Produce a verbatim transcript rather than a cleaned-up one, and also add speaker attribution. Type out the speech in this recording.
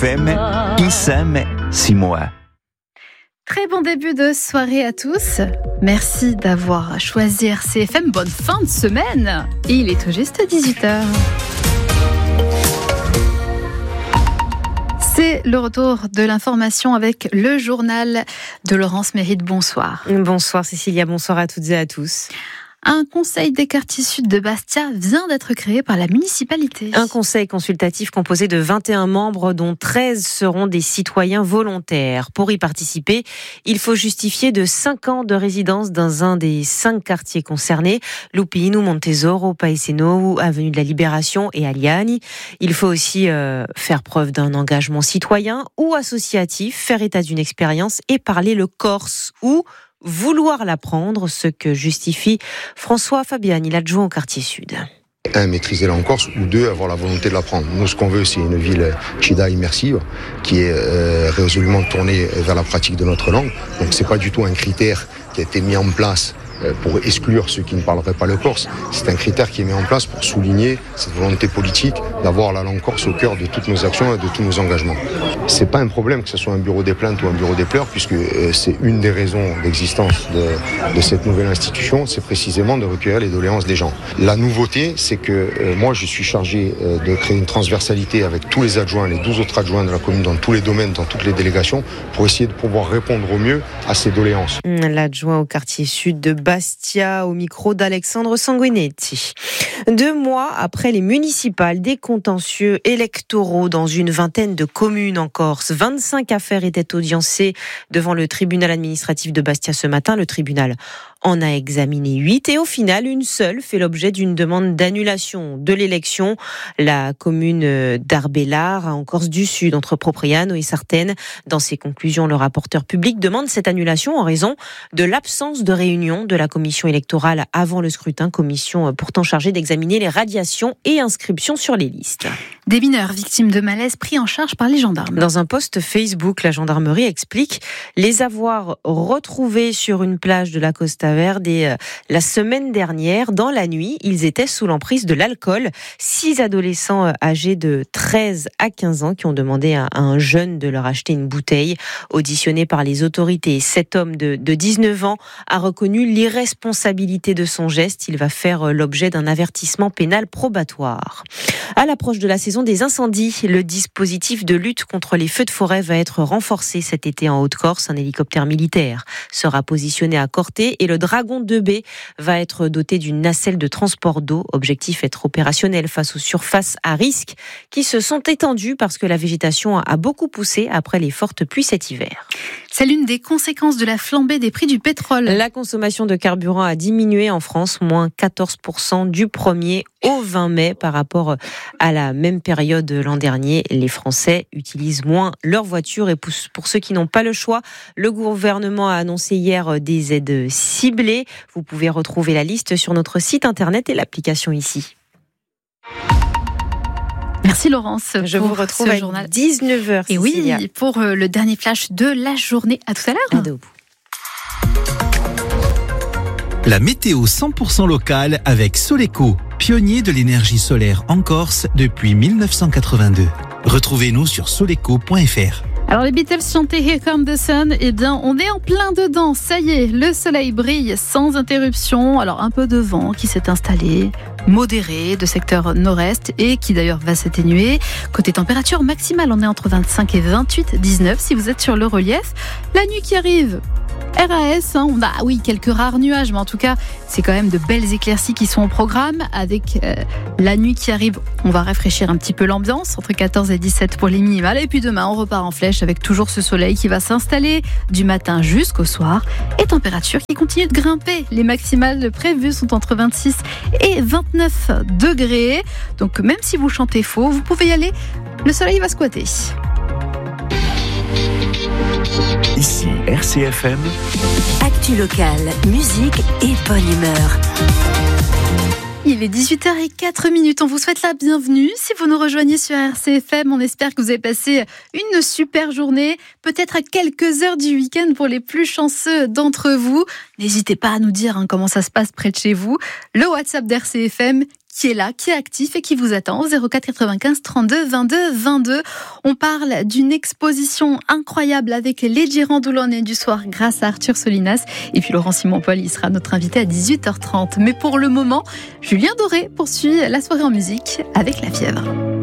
Speaker 1: F M, insieme si muove.
Speaker 2: Très bon début de soirée à tous. Merci d'avoir choisi R C F M. Bonne fin de semaine. Et il est tout juste dix-huit heures. C'est le retour de l'information avec le journal de Laurence Mérite. Bonsoir.
Speaker 3: Bonsoir Cécilia, bonsoir à toutes et à tous.
Speaker 2: Un conseil des quartiers sud de Bastia vient d'être créé par la municipalité.
Speaker 3: Un conseil consultatif composé de vingt et un membres, dont treize seront des citoyens volontaires. Pour y participer, il faut justifier de cinq ans de résidence dans un des cinq quartiers concernés, Lupino, Montesoro, Paeseno, Avenue de la Libération et Aliani. Il faut aussi euh, faire preuve d'un engagement citoyen ou associatif, faire état d'une expérience et parler le corse ou vouloir l'apprendre, ce que justifie François Fabiani, l'adjoint au quartier sud.
Speaker 4: Un, maîtriser la langue corse, ou deux, avoir la volonté de l'apprendre. Nous, ce qu'on veut, c'est une ville chida immersive, qui est euh, résolument tournée vers la pratique de notre langue. Donc, c'est pas du tout un critère qui a été mis en place pour exclure ceux qui ne parleraient pas le corse. C'est un critère qui est mis en place pour souligner cette volonté politique d'avoir la langue corse au cœur de toutes nos actions et de tous nos engagements. C'est pas un problème que ce soit un bureau des plaintes ou un bureau des pleurs, puisque c'est une des raisons d'existence de, de cette nouvelle institution, c'est précisément de recueillir les doléances des gens. La nouveauté, c'est que euh, moi, je suis chargé euh, de créer une transversalité avec tous les adjoints, les douze autres adjoints de la commune, dans tous les domaines, dans toutes les délégations, pour essayer de pouvoir répondre au mieux à ces doléances.
Speaker 3: L'adjoint au quartier sud de Bastia, au micro d'Alexandre Sanguinetti. Deux mois après les municipales, des contentieux électoraux dans une vingtaine de communes en Corse. vingt-cinq affaires étaient audiencées devant le tribunal administratif de Bastia ce matin. Le tribunal en a examiné huit et au final, une seule fait l'objet d'une demande d'annulation de l'élection. La commune d'Arbellar, en Corse du Sud, entre Propriano et Sartène. Dans ses conclusions, le rapporteur public demande cette annulation en raison de l'absence de réunion de la commission électorale avant le scrutin, commission pourtant chargée d'examiner les radiations et inscriptions sur les listes.
Speaker 2: Des mineurs victimes de malaise pris en charge par les gendarmes.
Speaker 3: Dans un post Facebook, la gendarmerie explique les avoir retrouvés sur une plage de la Costa Verde et euh, la semaine dernière, dans la nuit, ils étaient sous l'emprise de l'alcool. Six adolescents euh, âgés de treize à quinze ans qui ont demandé à, à un jeune de leur acheter une bouteille. Auditionné par les autorités, cet homme de, de dix-neuf ans a reconnu l'irresponsabilité de son geste. Il va faire euh, l'objet d'un avertissement pénal probatoire. À l'approche de la saison des incendies, le dispositif de lutte contre les feux de forêt va être renforcé cet été en Haute-Corse. Un hélicoptère militaire sera positionné à Corté et le Dragon deux B va être doté d'une nacelle de transport d'eau. Objectif, être opérationnel face aux surfaces à risque qui se sont étendues parce que la végétation a beaucoup poussé après les fortes pluies cet hiver.
Speaker 2: C'est l'une des conséquences de la flambée des prix du pétrole.
Speaker 3: La consommation de carburant a diminué en France, moins quatorze pour cent du premier au vingt mai par rapport à la même période l'an dernier. Les Français utilisent moins leur voiture et pour ceux qui n'ont pas le choix, le gouvernement a annoncé hier des aides ciblées. Vous pouvez retrouver la liste sur notre site internet et l'application ici.
Speaker 2: Merci Laurence.
Speaker 3: Je vous retrouve à journal. dix-neuf heures.
Speaker 2: Et oui, pour le dernier flash de la journée. À tout à l'heure.
Speaker 3: Adou.
Speaker 5: La météo cent pour cent locale avec Soleco, pionnier de l'énergie solaire en Corse depuis dix-neuf cent quatre-vingt-deux. Retrouvez-nous sur soleco point f r.
Speaker 2: Alors les Beatles chantaient Here Comes the Sun, eh bien on est en plein dedans, ça y est, le soleil brille sans interruption, alors un peu de vent qui s'est installé, modéré de secteur nord-est et qui d'ailleurs va s'atténuer. Côté température maximale, on est entre vingt-cinq et vingt-huit, dix-neuf si vous êtes sur le relief. La nuit qui arrive, R A S, hein, on a oui quelques rares nuages, mais en tout cas c'est quand même de belles éclaircies qui sont au programme. Avec euh, la nuit qui arrive, on va rafraîchir un petit peu l'ambiance, entre quatorze et dix-sept pour les minimales. Et puis demain on repart en flèche avec toujours ce soleil qui va s'installer du matin jusqu'au soir. Et température qui continue de grimper. Les maximales prévues sont entre vingt-six et vingt-neuf degrés. Donc même si vous chantez faux, vous pouvez y aller, le soleil va squatter.
Speaker 1: Ici R C F M.
Speaker 6: Actu locale, musique et bonne humeur.
Speaker 2: Il est dix-huit heures zéro quatre, on vous souhaite la bienvenue. Si vous nous rejoignez sur R C F M, on espère que vous avez passé une super journée, peut-être à quelques heures du week-end pour les plus chanceux d'entre vous. N'hésitez pas à nous dire hein, comment ça se passe près de chez vous. Le WhatsApp d'R C F M, qui est là, qui est actif et qui vous attend au zéro quatre quatre-vingt-quinze trente-deux vingt-deux vingt-deux. On parle d'une exposition incroyable avec les Girandolone du soir grâce à Arthur Solinas. Et puis Laurent Simon-Paul, il sera notre invité à dix-huit heures trente. Mais pour le moment, Julien Doré poursuit la soirée en musique avec La Fièvre.